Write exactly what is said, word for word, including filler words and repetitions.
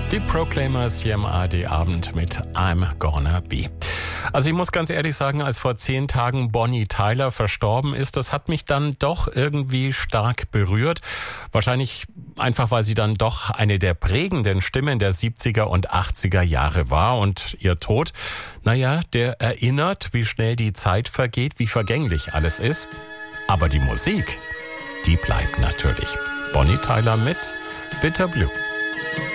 Die Proclaimers hier im A R D-Abend mit I'm Gonna Be. Also ich muss ganz ehrlich sagen, als vor zehn Tagen Bonnie Tyler verstorben ist, das hat mich dann doch irgendwie stark berührt. Wahrscheinlich einfach, weil sie dann doch eine der prägenden Stimmen der siebziger und achtziger Jahre war. Und ihr Tod, naja, der erinnert, wie schnell die Zeit vergeht, wie vergänglich alles ist. Aber die Musik, die bleibt natürlich. Bonnie Tyler mit Bitter Blue.